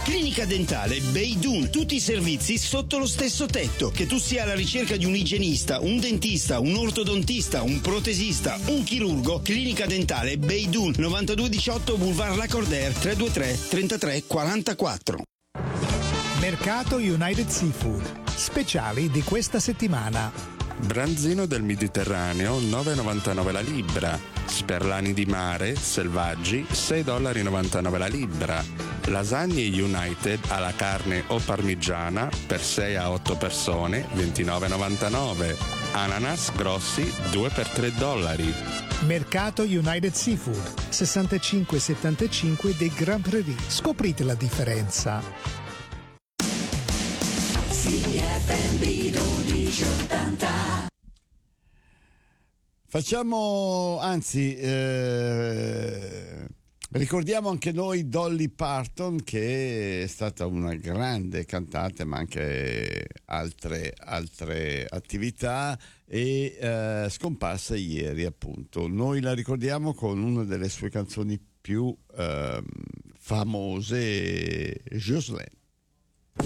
Clinica Dentale Beidun, tutti i servizi sotto lo stesso tetto. Che tu sia alla ricerca di un igienista, un dentista, un ortodontista, un protesista, un chirurgo, Clinica Dentale Beidun, 9218 Boulevard Lacordaire, 323 33 44. Mercato United Seafood, speciali di questa settimana. Branzino del Mediterraneo 9,99 la libra. Sperlani di mare selvaggi $6,99 la libra. Lasagne United alla carne o parmigiana per 6 a 8 persone $29,99. Ananas grossi 2 per $3. Mercato United Seafood, 6575 dei Grand Prairie. Scoprite la differenza. CFM 1280. Facciamo, anzi, ricordiamo anche noi Dolly Parton, che è stata una grande cantante, ma anche altre attività, e scomparsa ieri, appunto. Noi la ricordiamo con una delle sue canzoni più famose, Jocelyn.